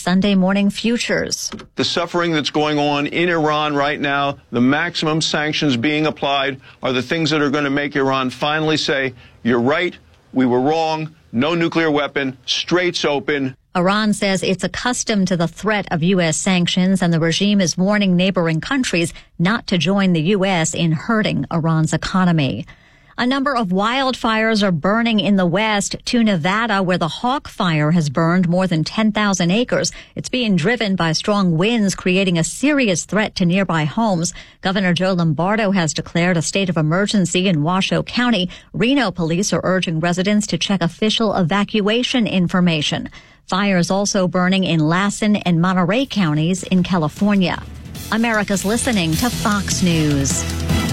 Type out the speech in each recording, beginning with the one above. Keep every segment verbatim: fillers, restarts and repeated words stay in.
Sunday morning futures. The suffering that's going on in Iran right now, the maximum sanctions being applied, are the things that are going to make Iran finally say, you're right, we were wrong, no nuclear weapon, straits open. Iran says it's accustomed to the threat of U S sanctions, and the regime is warning neighboring countries not to join the U S in hurting Iran's economy. A number of wildfires are burning in the west to Nevada, where the Hawk Fire has burned more than ten thousand acres. It's being driven by strong winds, creating a serious threat to nearby homes. Governor Joe Lombardo has declared a state of emergency in Washoe County. Reno police are urging residents to check official evacuation information. Fires also burning in Lassen and Monterey counties in California. America's listening to Fox News.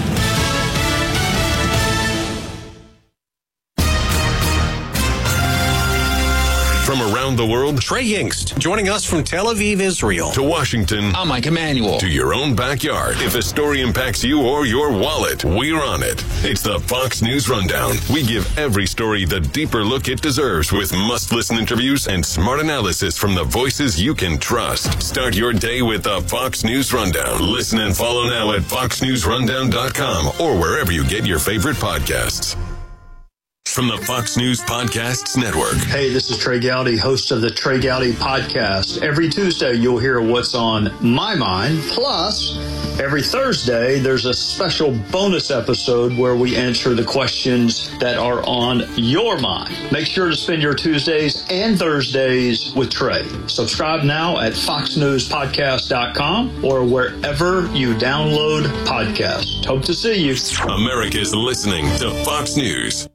From around the world, Trey Yingst, joining us from Tel Aviv, Israel. To Washington. I'm Mike Emanuel. To your own backyard. If a story impacts you or your wallet, we're on it. It's the Fox News Rundown. We give every story the deeper look it deserves with must-listen interviews and smart analysis from the voices you can trust. Start your day with the Fox News Rundown. Listen and follow now at fox news rundown dot com or wherever you get your favorite podcasts. From the Fox News Podcasts Network. Hey, this is Trey Gowdy, host of the Trey Gowdy Podcast. Every Tuesday, you'll hear what's on my mind. Plus, every Thursday, there's a special bonus episode where we answer the questions that are on your mind. Make sure to spend your Tuesdays and Thursdays with Trey. Subscribe now at fox news podcast dot com or wherever you download podcasts. Hope to see you. America's listening to Fox News.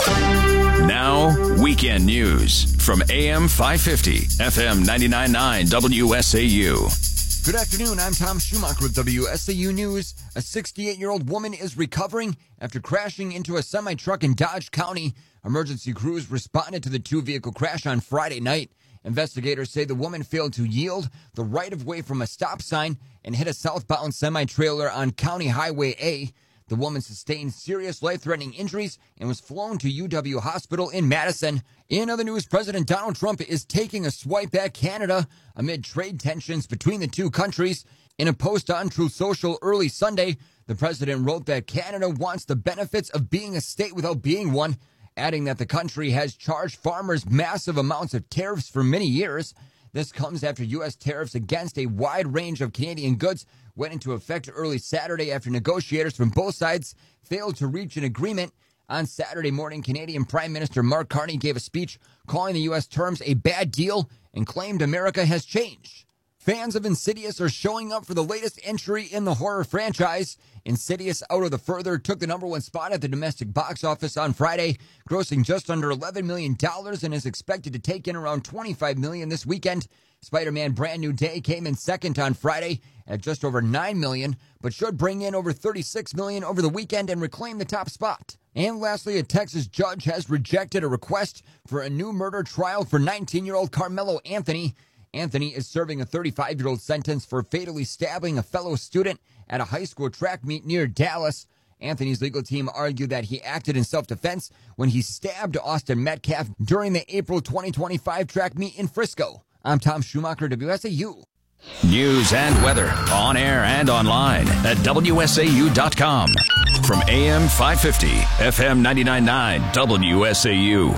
Now, weekend news from A M five fifty, F M ninety-nine point nine W S A U. Good afternoon, I'm Tom Schumacher with W S A U News. A sixty-eight-year-old woman is recovering after crashing into a semi-truck in Dodge County. Emergency crews responded to the two-vehicle crash on Friday night. Investigators say the woman failed to yield the right-of-way from a stop sign and hit a southbound semi-trailer on County Highway A. The woman sustained serious life-threatening injuries and was flown to U W Hospital in Madison. In other news, President Donald Trump is taking a swipe at Canada amid trade tensions between the two countries. In a post on Truth Social early Sunday, the president wrote that Canada wants the benefits of being a state without being one, adding that the country has charged farmers massive amounts of tariffs for many years. This comes after U S tariffs against a wide range of Canadian goods went into effect early Saturday after negotiators from both sides failed to reach an agreement. On Saturday morning, Canadian Prime Minister Mark Carney gave a speech calling the U S terms a bad deal and claimed America has changed. Fans of Insidious are showing up for the latest entry in the horror franchise. Insidious Out of the Further took the number one spot at the domestic box office on Friday, grossing just under eleven million dollars and is expected to take in around twenty-five million dollars this weekend. Spider-Man Brand New Day came in second on Friday at just over nine million dollars, but should bring in over thirty-six million dollars over the weekend and reclaim the top spot. And lastly, a Texas judge has rejected a request for a new murder trial for nineteen-year-old Carmelo Anthony. Anthony is serving a thirty-five-year-old sentence for fatally stabbing a fellow student at a high school track meet near Dallas. Anthony's legal team argued that he acted in self-defense when he stabbed Austin Metcalf during the April twenty twenty-five track meet in Frisco. I'm Tom Schumacher, W S A U. News and weather on air and online at W S A U dot com. From A M five fifty, F M ninety-nine point nine W S A U.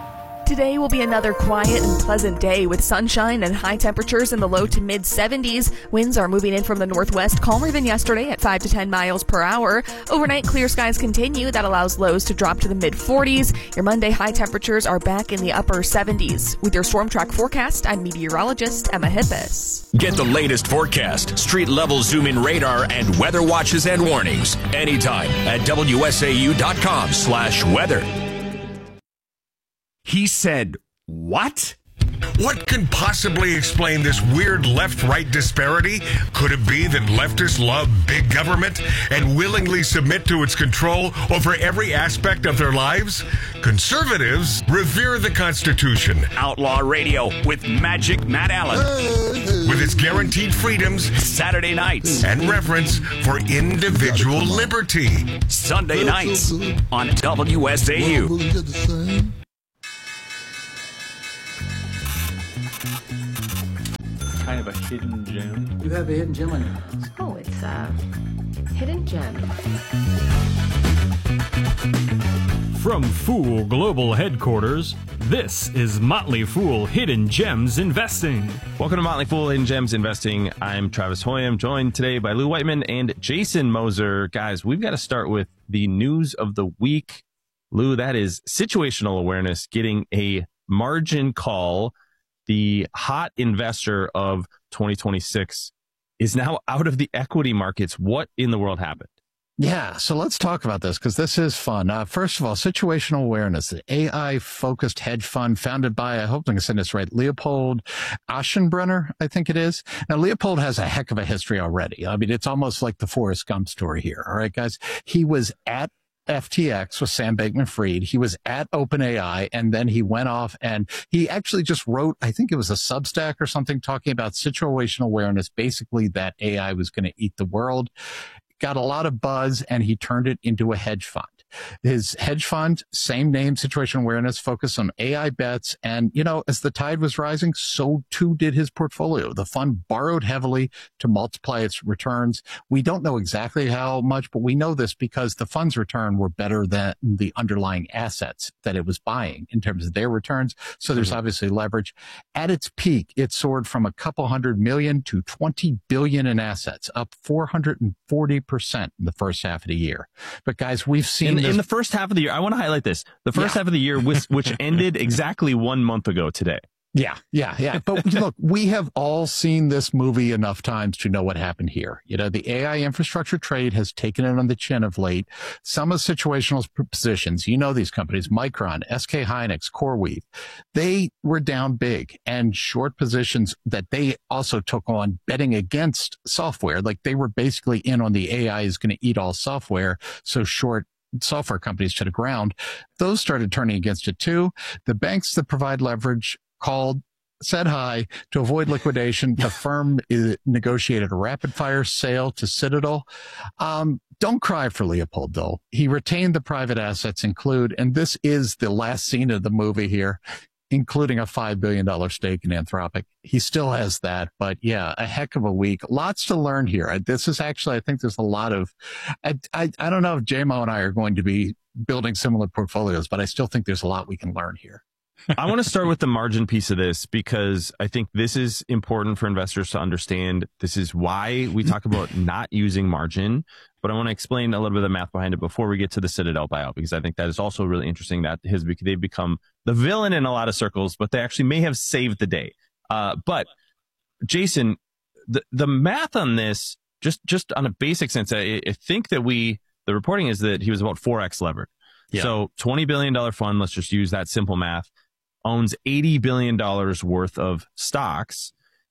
Today will be another quiet and pleasant day with sunshine and high temperatures in the low to mid seventies. Winds are moving in from the northwest, calmer than yesterday at five to ten miles per hour. Overnight, clear skies continue. That allows lows to drop to the mid forties. Your Monday high temperatures are back in the upper seventies. With your Storm Track forecast, I'm meteorologist Emma Hippis. Get the latest forecast, street level zoom in radar, and weather watches and warnings anytime at W S A U dot com slash weather. He said, what? What can possibly explain this weird left-right disparity? Could it be that leftists love big government and willingly submit to its control over every aspect of their lives? Conservatives revere the Constitution. Outlaw Radio with Magic Matt Allen. With its guaranteed freedoms, Saturday nights, and reverence for individual liberty. Sunday nights on W S A U. kind of a hidden gem. You have a hidden gem on your hands. Oh, it's a hidden gem. From Fool Global Headquarters, this is Motley Fool Hidden Gems Investing. Welcome to Motley Fool Hidden Gems Investing. I'm Travis Hoy. I'm joined today by Lou Whiteman and Jason Moser. Guys, we've got to start with the news of the week. Lou, that is situational awareness getting a margin call. The hot investor of twenty twenty-six is now out of the equity markets. What in the world happened? Yeah, so let's talk about this because this is fun. Uh, first of all, situational awareness, the A I-focused hedge fund founded by, I hope I'm saying this right, Leopold Aschenbrenner, I think it is. Now, Leopold has a heck of a history already. I mean, it's almost like the Forrest Gump story here. All right, guys. He was at F T X with Sam Bankman-Fried. He was at OpenAI, and then he went off and he actually just wrote, I think it was a Substack or something, talking about situational awareness, basically that A I was going to eat the world. Got a lot of buzz, and he turned it into a hedge fund. His hedge fund, same name, situational awareness, focused on A I bets. And, you know, as the tide was rising, so too did his portfolio. The fund borrowed heavily to multiply its returns. We don't know exactly how much, but we know this because the fund's return were better than the underlying assets that it was buying in terms of their returns. So there's mm-hmm. obviously leverage. At its peak, it soared from a couple hundred million to twenty billion in assets, up four hundred forty percent in the first half of the year. But guys, we've seen In, in the first half of the year, I want to highlight this. The first yeah. half of the year, which, which ended exactly one month ago today. Yeah, yeah, yeah. But look, we have all seen this movie enough times to know what happened here. You know, the A I infrastructure trade has taken it on the chin of late. Some of situational positions, you know these companies, Micron, S K Hynix, CoreWeave, they were down big, and short positions that they also took on betting against software. Like they were basically in on the A I is going to eat all software. So short software companies to the ground. Those started turning against it too. The banks that provide leverage called, said hi to avoid liquidation. The firm is, negotiated a rapid fire sale to Citadel. Um, don't cry for Leopold, though. He retained the private assets include, and this is the last scene of the movie here, including a five billion dollars stake in Anthropic. He still has that, but yeah, a heck of a week. Lots to learn here. This is actually, I think there's a lot of, I, I, I don't know if J M O and I are going to be building similar portfolios, but I still think there's a lot we can learn here. I want to start with the margin piece of this because I think this is important for investors to understand. This is why we talk about not using margin, but I want to explain a little bit of the math behind it before we get to the Citadel buyout, because I think that is also really interesting that his, they've become the villain in a lot of circles, but they actually may have saved the day. Uh, but Jason, the, the math on this, just, just on a basic sense, I, I think that we, the reporting is that he was about four X levered. Yeah. So twenty billion dollars fund, let's just use that simple math, owns eighty billion dollars worth of stocks.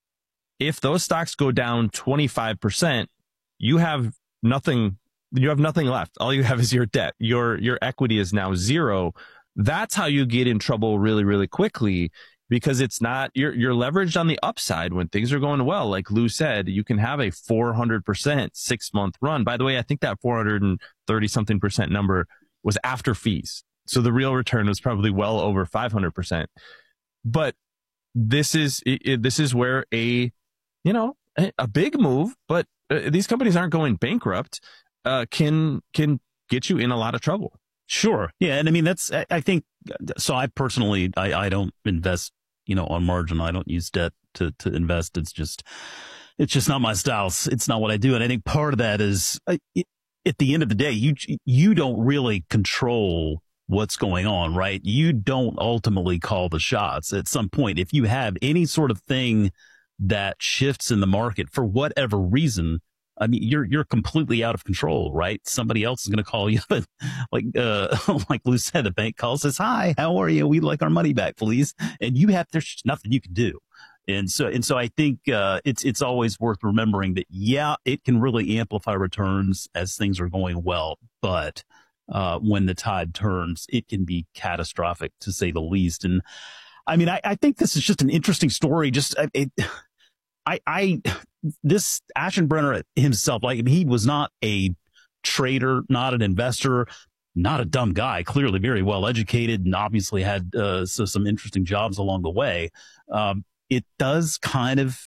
If those stocks go down twenty-five percent, you have nothing, you have nothing left. All you have is your debt. Your, your equity is now zero. That's how you get in trouble really, really quickly, because it's not, you're, you're leveraged on the upside when things are going well. Like Lou said, you can have a four hundred percent six month run. By the way, I think that four hundred thirty something percent number was after fees. So the real return was probably well over five hundred percent. But this is, it, this is where a, you know, a, a big move, but uh, these companies aren't going bankrupt, uh, can, can get you in a lot of trouble. Sure. Yeah. And I mean, that's, I, I think, so I personally, I, I don't invest, you know, on margin. I don't use debt to, to invest. It's just, it's just not my style. It's not what I do. And I think part of that is, uh, it, at the end of the day, you, you don't really control what's going on, right? You don't ultimately call the shots. At some point, if you have any sort of thing that shifts in the market for whatever reason, I mean, you're, you're completely out of control, right? Somebody else is going to call you, like, uh, like Lou said, the bank calls, says, hi, how are you? We'd like our money back, please. And you have, there's nothing you can do. And so, and so I think, uh, it's, it's always worth remembering that, yeah, it can really amplify returns as things are going well, but, uh, when the tide turns, it can be catastrophic to say the least. And I mean, I, I think this is just an interesting story. Just, it, I, I, this Aschenbrenner himself, like, he was not a trader, not an investor, not a dumb guy, clearly very well educated and obviously had, uh, so some interesting jobs along the way. Um, it does kind of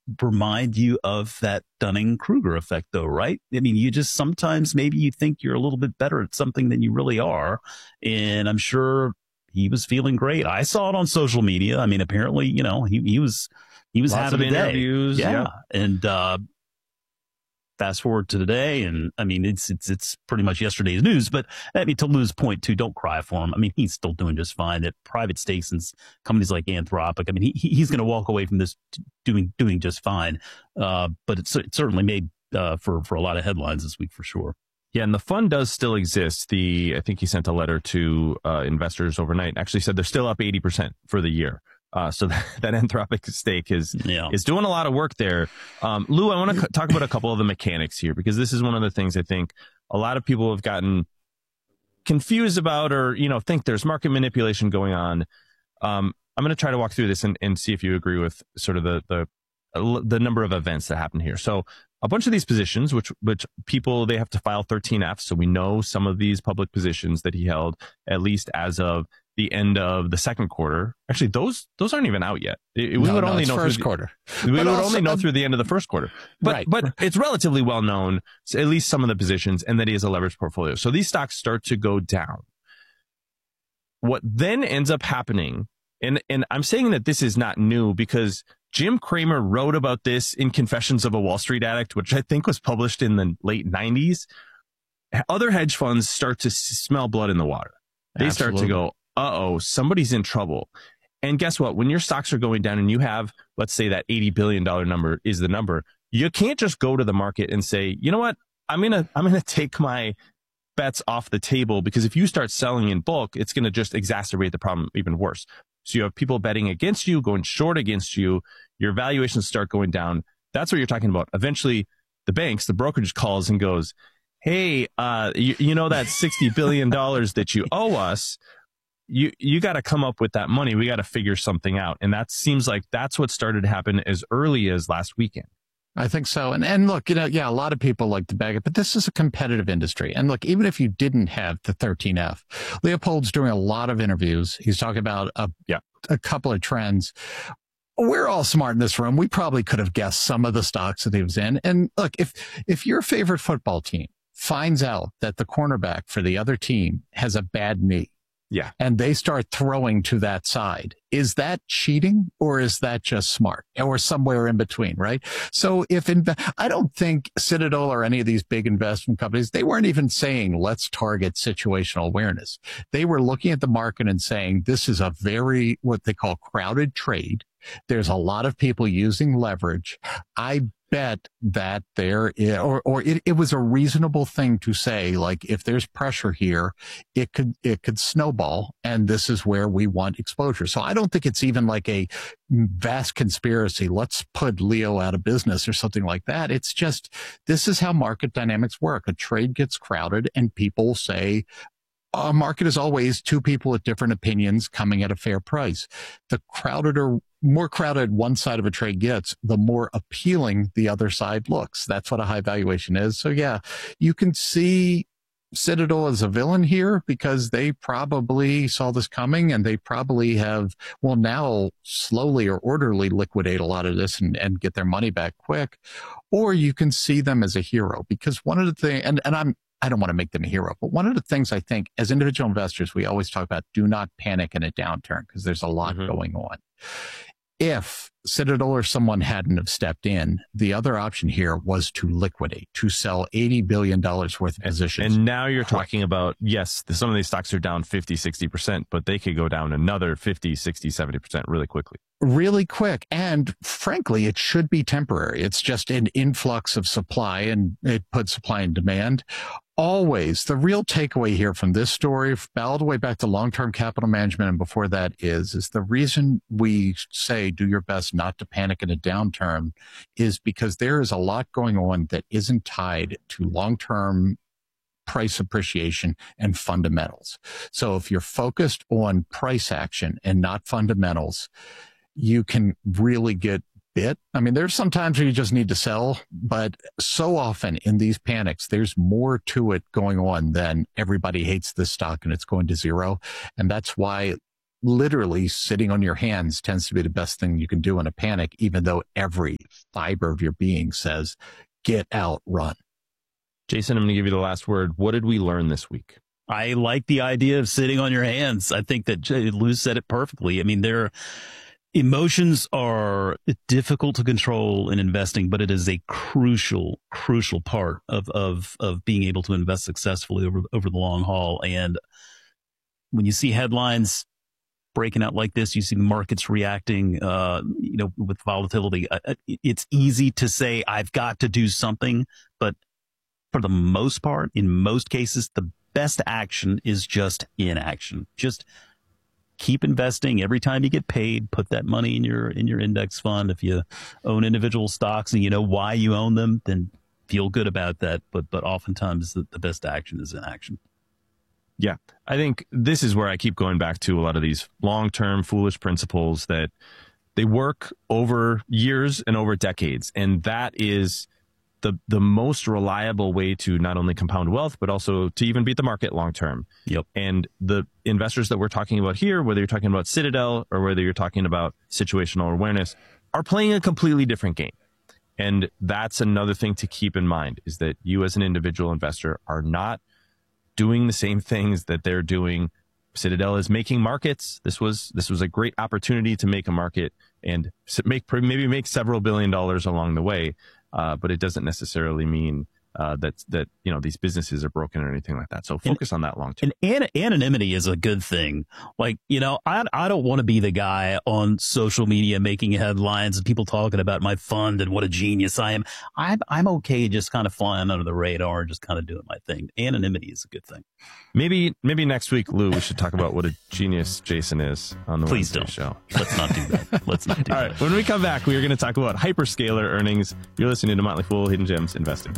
remind you of that Dunning-Kruger effect, though, right? I mean, you just sometimes maybe you think you're a little bit better at something than you really are. And I'm sure he was feeling great. I saw it on social media. I mean, apparently, you know, he, he was he was Lots having of a day. interviews. Yeah. Yeah. And uh, fast forward to today, and I mean, it's it's it's pretty much yesterday's news. But I mean, to Lou's point too, don't cry for him. I mean, he's still doing just fine. At private stakes and companies like Anthropic, I mean, he he's going to walk away from this doing doing just fine. Uh, but it's it certainly made uh, for for a lot of headlines this week for sure. Yeah, and the fund does still exist. The I think he sent a letter to uh, investors overnight. Actually, said they're still up eighty percent for the year. Uh, so that, that Anthropic stake is yeah. is doing a lot of work there. Um, Lou, I want to c- talk about a couple of the mechanics here, because this is one of the things I think a lot of people have gotten confused about, or you know, think there's market manipulation going on. Um, I'm going to try to walk through this and, and see if you agree with sort of the the the number of events that happen here. So a bunch of these positions, which which people, they have to file thirteen F. So we know some of these public positions that he held, at least as of the end of the second quarter. Actually, those those aren't even out yet. It, we no, would no, only it's know first through the, quarter. We But would also, only know um, through the end of the first quarter. But right. but it's relatively well known, so at least some of the positions, and that he has a leveraged portfolio. So these stocks start to go down. What then ends up happening, and and I'm saying that this is not new because Jim Cramer wrote about this in Confessions of a Wall Street Addict, which I think was published in the late nineties. Other hedge funds start to smell blood in the water. They Absolutely. start to go, uh-oh, somebody's in trouble. And guess what? When your stocks are going down and you have, let's say that eighty billion dollars number is the number, you can't just go to the market and say, you know what, I'm going to I'm going to take my bets off the table, because if you start selling in bulk, it's going to just exacerbate the problem even worse. So you have people betting against you, going short against you, your valuations start going down. That's what you're talking about. Eventually, the banks, the brokerage calls and goes, hey, uh, you, you know that sixty billion dollars that you owe us, you you got to come up with that money. We got to figure something out. And that seems like that's what started to happen as early as last weekend. I think so. And and look, you know, yeah, a lot of people like to bag it, but this is a competitive industry. And look, even if you didn't have the thirteen F, Leopold's doing a lot of interviews. He's talking about a, yeah. a couple of trends. We're all smart in this room. We probably could have guessed some of the stocks that he was in. And look, if if your favorite football team finds out that the cornerback for the other team has a bad knee, yeah, and they start throwing to that side, is that cheating, or is that just smart, or somewhere in between, right? So if inv- I don't think Citadel or any of these big investment companies, they weren't even saying, let's target situational awareness. They were looking at the market and saying, this is a very, what they call crowded trade. There's a lot of people using leverage. I bet that there is, or, or it, it was a reasonable thing to say, like, if there's pressure here, it could, it could snowball, and this is where we want exposure. So I don't think it's even like a vast conspiracy. Let's put Leo out of business or something like that. It's just, this is how market dynamics work. A trade gets crowded and people say, a market is always two people with different opinions coming at a fair price. The crowded or more crowded one side of a trade gets, the more appealing the other side looks. That's what a high valuation is. So yeah, you can see Citadel as a villain here because they probably saw this coming, and they probably have, will now slowly or orderly liquidate a lot of this and, and get their money back quick. Or you can see them as a hero, because one of the things, and, and I'm, I don't want to make them a hero, but one of the things I think as individual investors, we always talk about, do not panic in a downturn, because there's a lot mm-hmm. going on. If Citadel or someone hadn't have stepped in, the other option here was to liquidate, to sell eighty billion dollars worth of positions. And now you're talking about, yes, some of these stocks are down fifty, sixty percent, but they could go down another fifty, sixty, seventy percent really quickly. Really quick. And frankly, it should be temporary. It's just an influx of supply, and it puts supply and demand. Always, the real takeaway here from this story, all the way back to long-term capital management and before that, is, is the reason we say do your best not to panic in a downturn is because there is a lot going on that isn't tied to long-term price appreciation and fundamentals. So if you're focused on price action and not fundamentals, you can really get bit. I mean, there's some times where you just need to sell, but so often in these panics, there's more to it going on than everybody hates this stock and it's going to zero. And that's why literally sitting on your hands tends to be the best thing you can do in a panic, even though every fiber of your being says, get out, run. Jason, I'm going to give you the last word. What did we learn this week? I like the idea of sitting on your hands. I think that Lou said it perfectly. I mean, there emotions are difficult to control in investing, but it is a crucial, crucial part of, of, of being able to invest successfully over, over the long haul. And when you see headlines breaking out like this, you see the markets reacting, uh, you know, with volatility. Uh, it's easy to say, I've got to do something, but for the most part, in most cases, the best action is just inaction. Just keep investing. Every time you get paid, put that money in your in your index fund. If you own individual stocks and you know why you own them, then feel good about that. But but oftentimes the, the best action is inaction. Yeah, I think this is where I keep going back to a lot of these long-term foolish principles that they work over years and over decades. And that is the the most reliable way to not only compound wealth, but also to even beat the market long term. Yep. And the investors that we're talking about here, whether you're talking about Citadel or whether you're talking about situational awareness, are playing a completely different game. And that's another thing to keep in mind, is that you as an individual investor are not doing the same things that they're doing. Citadel is making markets. This was this was a great opportunity to make a market and make maybe make several billion dollars along the way. Uh, but it doesn't necessarily mean uh, that that you know these businesses are broken or anything like that. So focus and, on that long term. And an- anonymity is a good thing. Like, you know, I I don't want to be the guy on social media making headlines and people talking about my fund and what a genius I am. I'm I'm okay just kind of flying under the radar and just kind of doing my thing. Anonymity is a good thing. Maybe maybe next week, Lou, we should talk about what a genius Jason is on the Please Wednesday don't. show. Let's not do that. Let's not do All that. right. When we come back, we are going to talk about hyperscaler earnings. You're listening to Motley Fool Hidden Gems Investing.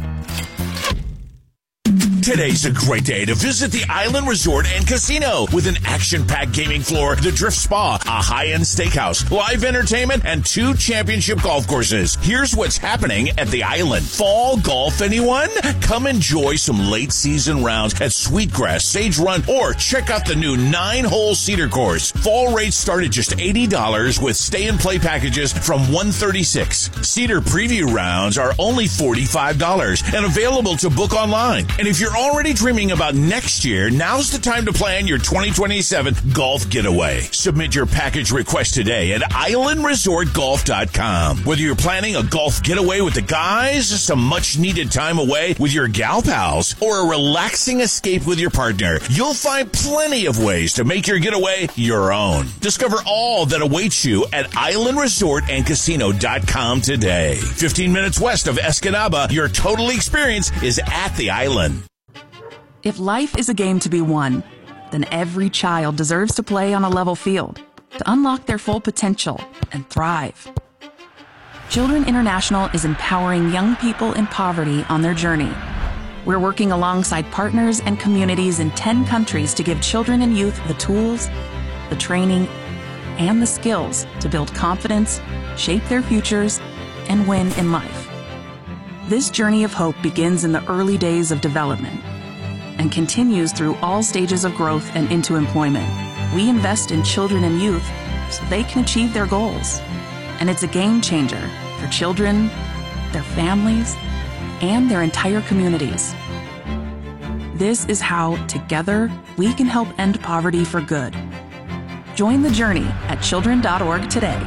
Today's a great day to visit the Island Resort and Casino with an action-packed gaming floor, the Drift Spa, a high-end steakhouse, live entertainment, and two championship golf courses. Here's what's happening at the Island. Fall golf, anyone? Come enjoy some late-season rounds at Sweetgrass, Sage Run, or check out the new nine-hole Cedar course. Fall rates start at just eighty dollars with stay-and-play packages from one hundred thirty-six dollars. Cedar preview rounds are only forty-five dollars and available to book online. And if you're already dreaming about next year, now's the time to plan your twenty twenty-seven golf getaway. Submit your package request today at island resort golf dot com. Whether you're planning a golf getaway with the guys, some much-needed time away with your gal pals, or a relaxing escape with your partner, you'll find plenty of ways to make your getaway your own. Discover all that awaits you at island resort and casino dot com today. fifteen minutes west of Escanaba, your total experience is at the Island. If life is a game to be won, then every child deserves to play on a level field to unlock their full potential and thrive. Children International is empowering young people in poverty on their journey. We're working alongside partners and communities in ten countries to give children and youth the tools, the training, and the skills to build confidence, shape their futures, and win in life. This journey of hope begins in the early days of development and continues through all stages of growth and into employment. We invest in children and youth so they can achieve their goals. And it's a game changer for children, their families, and their entire communities. This is how, together, we can help end poverty for good. Join the journey at children dot org today.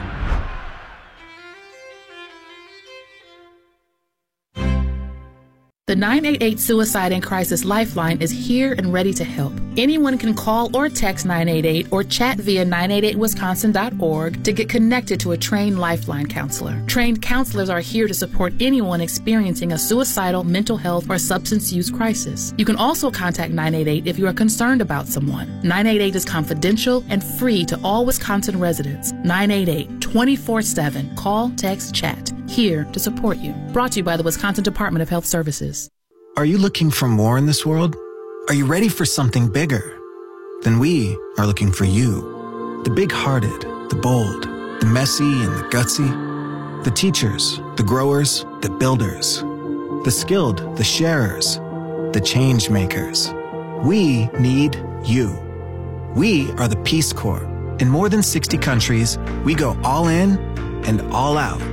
The nine eight eight Suicide and Crisis Lifeline is here and ready to help. Anyone can call or text nine eight eight or chat via nine eight eight wisconsin dot org to get connected to a trained Lifeline counselor. Trained counselors are here to support anyone experiencing a suicidal, mental health, or substance use crisis. You can also contact nine eight eight if you are concerned about someone. nine eight eight is confidential and free to all Wisconsin residents. nine eight eight, twenty-four seven. Call, text, chat. Here to support you. Brought to you by the Wisconsin Department of Health Services. Are you looking for more in this world? Are you ready for something bigger? Then we are looking for you. The big-hearted, the bold, the messy and the gutsy. The teachers, the growers, the builders. The skilled, the sharers, the change makers. We need you. We are the Peace Corps. In more than sixty countries, we go all in and all out.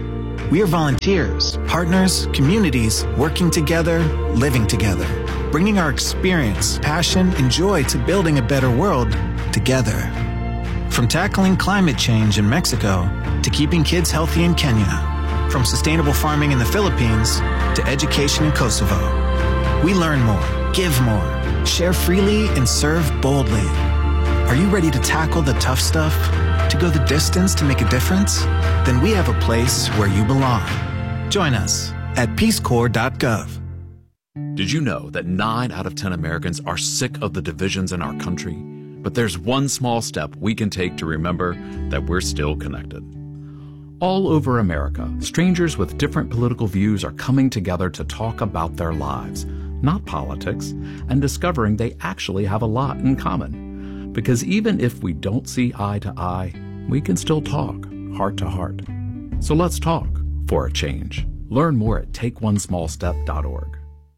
We are volunteers, partners, communities, working together, living together, bringing our experience, passion, and joy to building a better world together. From tackling climate change in Mexico to keeping kids healthy in Kenya, from sustainable farming in the Philippines to education in Kosovo. We learn more, give more, share freely, and serve boldly. Are you ready to tackle the tough stuff? To go the distance to make a difference? Then we have a place where you belong. Join us at peace corps dot gov. Did you know that nine out of ten Americans are sick of the divisions in our country? But there's one small step we can take to remember that we're still connected. All over America, strangers with different political views are coming together to talk about their lives, not politics, and discovering they actually have a lot in common. Because even if we don't see eye to eye, we can still talk heart to heart. So let's talk for a change. Learn more at take one small step dot org.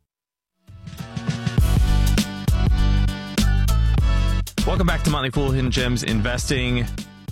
Welcome back to Motley Fool Hidden Gems Investing.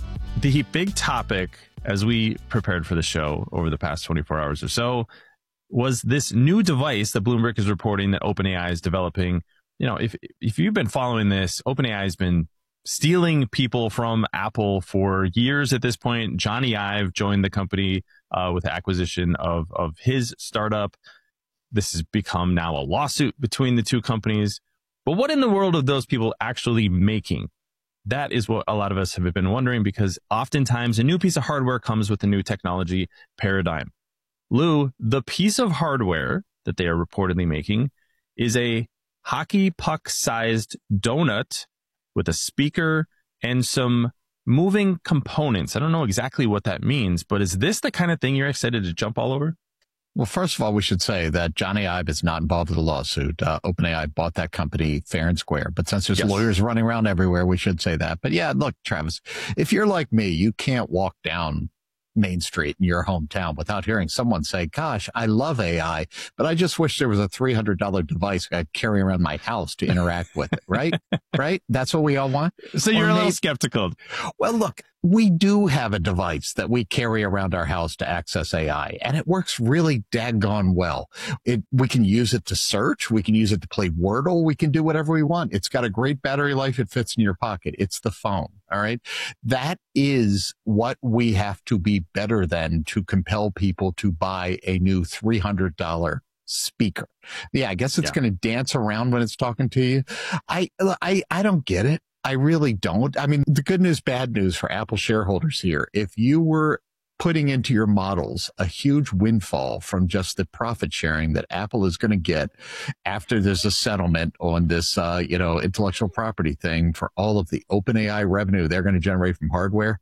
The big topic as we prepared for the show over the past twenty-four hours or so was this new device that Bloomberg is reporting that OpenAI is developing. You know, if if you've been following this, OpenAI has been stealing people from Apple for years at this point. Johnny Ive joined the company uh, with the acquisition of, of his startup. This has become now a lawsuit between the two companies. But what in the world are those people actually making? That is what a lot of us have been wondering, because oftentimes a new piece of hardware comes with a new technology paradigm. Lou, the piece of hardware that they are reportedly making is a hockey puck-sized donut with a speaker and some moving components. I don't know exactly what that means, but is this the kind of thing you're excited to jump all over? Well, first of all, we should say that Johnny Ive is not involved with the lawsuit. Uh, OpenAI bought that company fair and square. But since there's yes. lawyers running around everywhere, we should say that. But yeah, look, Travis, if you're like me, you can't walk down Main Street in your hometown without hearing someone say, gosh, I love A I, but I just wish there was a three hundred dollars device I'd carry around my house to interact with it, right? Right? That's what we all want. So you're or a little maybe, skeptical. Well, look, we do have a device that we carry around our house to access A I, and it works really daggone well. It, we can use it to search. We can use it to play Wordle. We can do whatever we want. It's got a great battery life. It fits in your pocket. It's the phone. All right. That is what we have to be better than to compel people to buy a new three hundred dollars speaker. Yeah, I guess it's yeah. going to dance around when it's talking to you. I, I, I don't get it. I really don't. I mean, the good news, bad news for Apple shareholders here. If you were putting into your models a huge windfall from just the profit sharing that Apple is going to get after there's a settlement on this, uh, you know, intellectual property thing for all of the OpenAI revenue they're going to generate from hardware,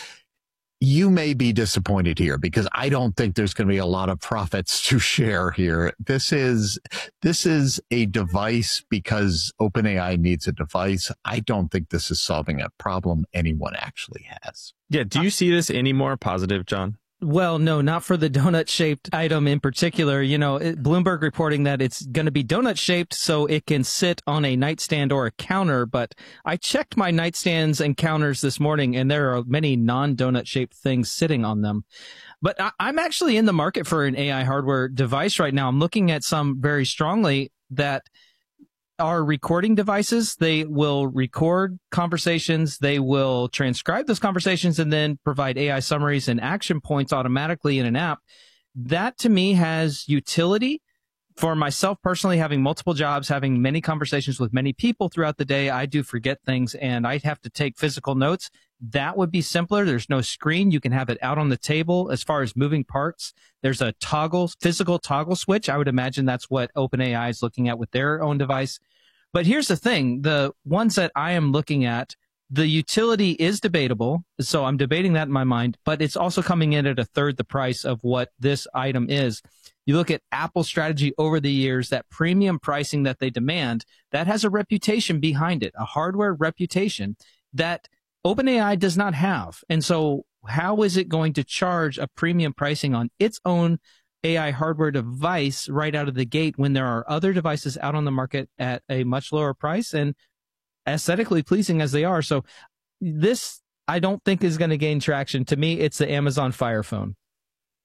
you may be disappointed here, because I don't think there's going to be a lot of profits to share here. This is, this is a device because OpenAI needs a device. I don't think this is solving a problem anyone actually has. Yeah. Do you see this any more positive, John? Well, no, not for the donut-shaped item in particular. You know, it, Bloomberg reporting that it's going to be donut-shaped so it can sit on a nightstand or a counter. But I checked my nightstands and counters this morning, and there are many non-donut-shaped things sitting on them. But I, I'm actually in the market for an A I hardware device right now. I'm looking at some very strongly that are recording devices. They will record conversations. They will transcribe those conversations and then provide A I summaries and action points automatically in an app. That to me has utility. For myself personally, having multiple jobs, having many conversations with many people throughout the day, I do forget things and I have to take physical notes. That would be simpler. There's no screen. You can have it out on the table. As far as moving parts, there's a toggle, physical toggle switch. I would imagine that's what OpenAI is looking at with their own device. But here's the thing. The ones that I am looking at, the utility is debatable. So I'm debating that in my mind, but it's also coming in at a third the price of what this item is. You look at Apple's strategy over the years, that premium pricing that they demand, that has a reputation behind it, a hardware reputation that OpenAI does not have. And so how is it going to charge a premium pricing on its own A I hardware device right out of the gate when there are other devices out on the market at a much lower price and aesthetically pleasing as they are? So this, I don't think, is going to gain traction. To me, it's the Amazon Fire Phone.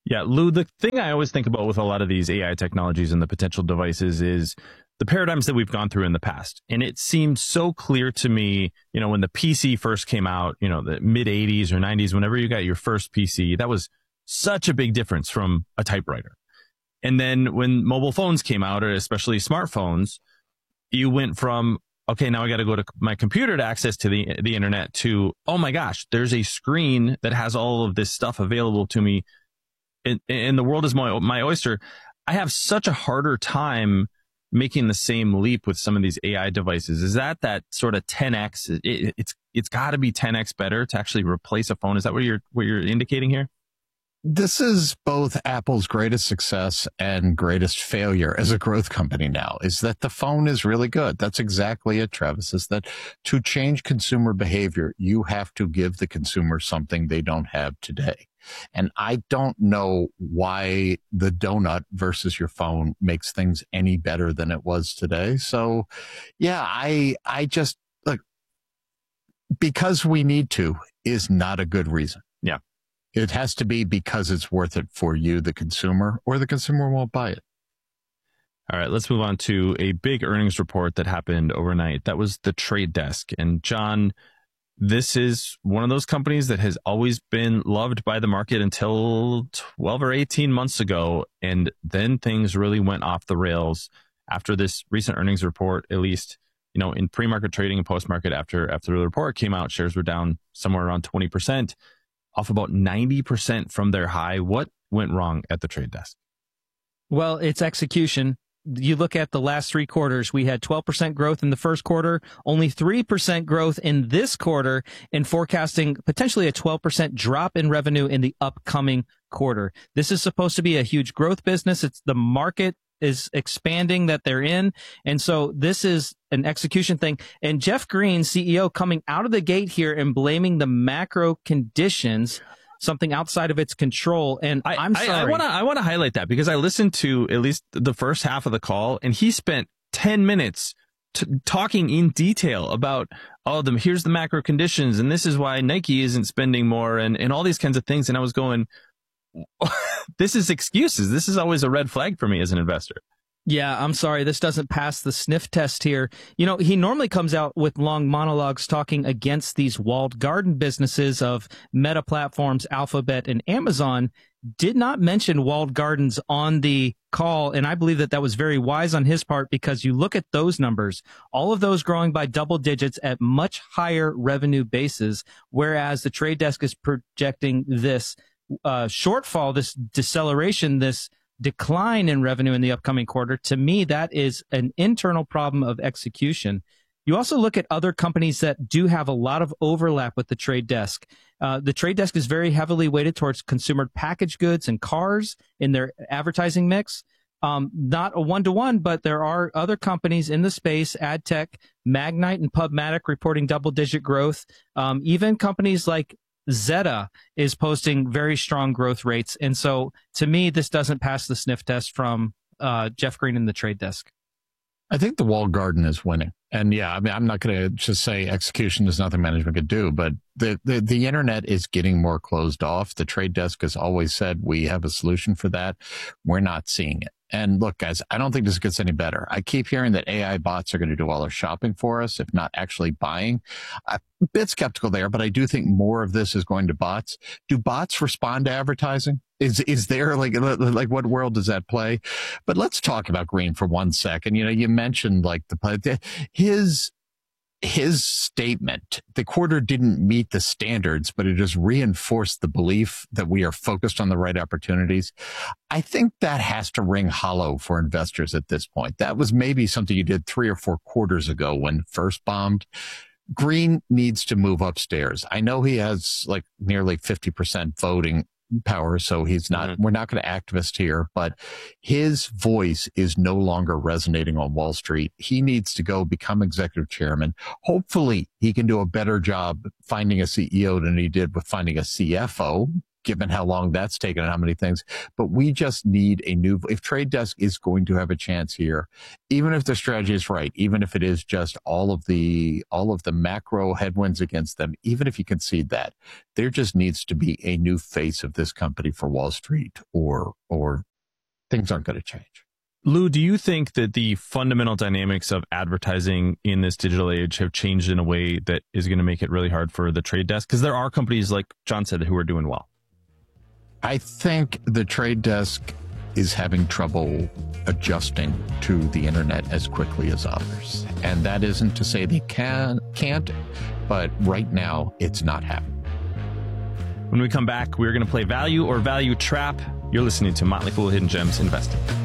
Yeah, Lou, the thing I always think about with a lot of these A I technologies and the potential devices is the paradigms that we've gone through in the past. And it seemed so clear to me, you know, when the P C first came out, you know, the mid eighties or nineties, whenever you got your first P C, that was such a big difference from a typewriter. And then when mobile phones came out, or especially smartphones, you went from, okay, now I got to go to my computer to access to the the internet to, oh my gosh, there's a screen that has all of this stuff available to me. And, and the world is my, my oyster. I have such a harder time making the same leap with some of these A I devices. Is that that sort of ten X? It, it's it's got to be ten X better to actually replace a phone. Is that what you're what you're indicating here? This is both Apple's greatest success and greatest failure as a growth company now, is that the phone is really good. That's exactly it, Travis, is that to change consumer behavior, you have to give the consumer something they don't have today. And I don't know why the donut versus your phone makes things any better than it was today. So, yeah, I I just, look, because we need to is not a good reason. Yeah. It has to be because it's worth it for you, the consumer, or the consumer won't buy it. All right, let's move on to a big earnings report that happened overnight. That was the Trade Desk. And John, this is one of those companies that has always been loved by the market until twelve or eighteen months ago. And then things really went off the rails after this recent earnings report, at least, you know, in pre-market trading and post-market after, after the report came out, shares were down somewhere around twenty percent, off about ninety percent from their high. What went wrong at the Trade Desk? Well, it's execution. You look at the last three quarters, we had twelve percent growth in the first quarter, only three percent growth in this quarter, and forecasting potentially a twelve percent drop in revenue in the upcoming quarter. This is supposed to be a huge growth business. It's the market is expanding that they're in. And so this is an execution thing. And Jeff Green, C E O, coming out of the gate here and blaming the macro conditions, something outside of its control. And I, I'm sorry. I, I want to I want to highlight that because I listened to at least the first half of the call, and he spent ten minutes t- talking in detail about, oh, the, here's the macro conditions, and this is why Nike isn't spending more, and, and all these kinds of things. And I was going, this is excuses. This is always a red flag for me as an investor. Yeah, I'm sorry. This doesn't pass the sniff test here. You know, he normally comes out with long monologues talking against these walled garden businesses of Meta Platforms, Alphabet, and Amazon. Did not mention walled gardens on the call, and I believe that that was very wise on his part because you look at those numbers, all of those growing by double digits at much higher revenue bases, whereas the Trade Desk is projecting this uh, shortfall, this deceleration, this decline in revenue in the upcoming quarter. To me, that is an internal problem of execution. You also look at other companies that do have a lot of overlap with the Trade Desk. Uh, the Trade Desk is very heavily weighted towards consumer packaged goods and cars in their advertising mix. Um, not a one-to-one, but there are other companies in the space, AdTech, Magnite, and PubMatic reporting double-digit growth. Um, even companies like Zeta is posting very strong growth rates. And so to me, this doesn't pass the sniff test from uh, Jeff Green and the Trade Desk. I think the walled garden is winning. And yeah, I mean, I'm not going to just say execution is nothing management could do, but the, the, the internet is getting more closed off. The Trade Desk has always said we have a solution for that. We're not seeing it. And look, guys, I don't think this gets any better. I keep hearing that A I bots are going to do all our shopping for us, if not actually buying. I'm a bit skeptical there, but I do think more of this is going to bots. Do bots respond to advertising? Is is there like like what world does that play? But let's talk about Green for one second. You know, you mentioned like the his his statement, the quarter didn't meet the standards, but it just reinforced the belief that we are focused on the right opportunities. I think that has to ring hollow for investors at this point. That was maybe something you did three or four quarters ago when first bombed. Green needs to move upstairs. I know he has like nearly fifty percent voting power, so he's not, mm-hmm. we're not going to activist here, but his voice is no longer resonating on Wall Street. He needs to go become executive chairman. Hopefully he can do a better job finding a C E O than he did with finding a C F O. given how long that's taken and how many things. But we just need a new, if Trade Desk is going to have a chance here, even if the strategy is right, even if it is just all of the, all of the macro headwinds against them, even if you concede that, there just needs to be a new face of this company for Wall Street, or, or things aren't going to change. Lou, do you think that the fundamental dynamics of advertising in this digital age have changed in a way that is going to make it really hard for the Trade Desk? Because there are companies, like John said, who are doing well. I think the Trade Desk is having trouble adjusting to the internet as quickly as others. And that isn't to say they can, can't, but right now it's not happening. When we come back, we're going to play Value or Value Trap. You're listening to Motley Fool Hidden Gems Investing.